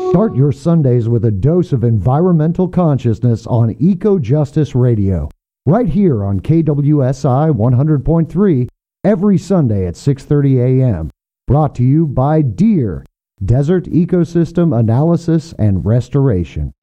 Start your Sundays with a dose of environmental consciousness on Eco Justice Radio, right here on KWSI 100.3 every Sunday at 6:30 a.m. Brought to you by DEER, Desert Ecosystem Analysis and Restoration.